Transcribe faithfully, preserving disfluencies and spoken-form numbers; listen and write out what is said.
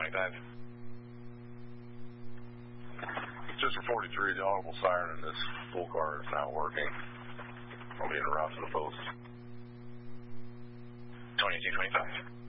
twenty-five. Just for forty-three, the audible siren in this full car is not working. I'll be en route to the post. twenty-two twenty-five.